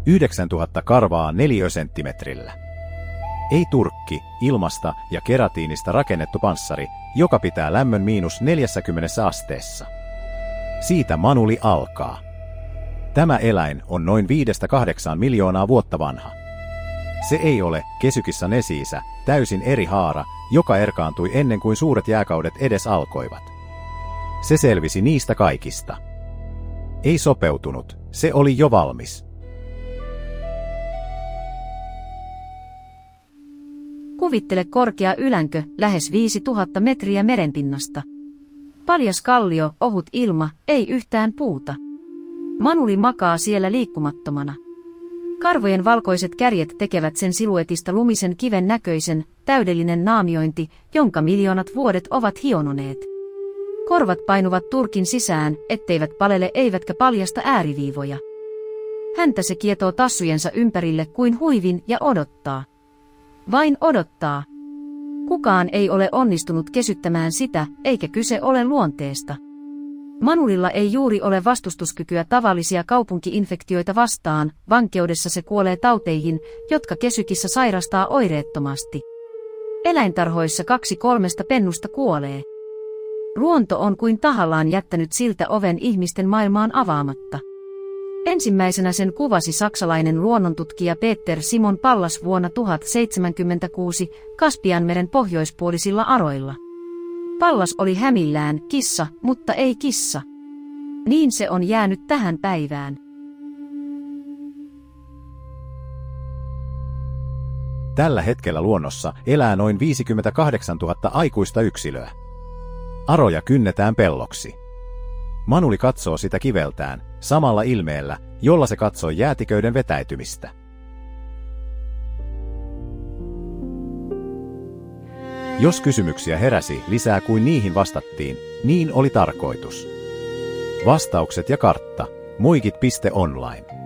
9000 karvaa neliösenttimetrillä. Ei turkki, ilmasta ja keratiinista rakennettu panssari, joka pitää lämmön -40 asteessa. Siitä Manuli alkaa. Tämä eläin on noin 5–8 miljoonaa vuotta vanha. Se ei ole Kesykissa Nesiisä, täysin eri haara, joka erkaantui ennen kuin suuret jääkaudet edes alkoivat. Se selvisi niistä kaikista. Ei sopeutunut, se oli jo valmis. Kuvittele korkea ylänkö, lähes 5000 metriä merenpinnasta. Paljas kallio, ohut ilma, ei yhtään puuta. Manuli makaa siellä liikkumattomana. Karvojen valkoiset kärjet tekevät sen siluetista lumisen kiven näköisen, täydellinen naamiointi, jonka miljoonat vuodet ovat hiononeet. Korvat painuvat turkin sisään, etteivät palele eivätkä paljasta ääriviivoja. Häntä se kietoo tassujensa ympärille kuin huivin ja odottaa. Vain odottaa. Kukaan ei ole onnistunut kesyttämään sitä, eikä kyse ole luonteesta. Manulilla ei juuri ole vastustuskykyä tavallisia kaupunki-infektioita vastaan, vankeudessa se kuolee tauteihin, jotka Kesykissä sairastaa oireettomasti. Eläintarhoissa 2–3 pennusta kuolee. Luonto on kuin tahallaan jättänyt siltä oven ihmisten maailmaan avaamatta. Ensimmäisenä sen kuvasi saksalainen luonnontutkija Peter Simon Pallas vuonna 1076 Kaspianmeren pohjoispuolisilla aroilla. Pallas oli hämillään, kissa, mutta ei kissa. Niin se on jäänyt tähän päivään. Tällä hetkellä luonnossa elää noin 58 000 aikuista yksilöä. Aroja kynnetään pelloksi. Manuli katsoo sitä kiveltään, samalla ilmeellä, jolla se katsoi jäätiköiden vetäytymistä. Jos kysymyksiä heräsi lisää kuin niihin vastattiin, niin oli tarkoitus. Vastaukset ja kartta, muikit.online.